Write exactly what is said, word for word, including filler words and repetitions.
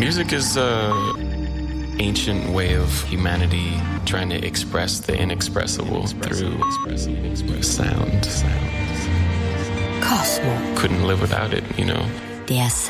Music is a ancient way of humanity trying to express the inexpressible through sound. Cosmo. Couldn't live without it, you know. Der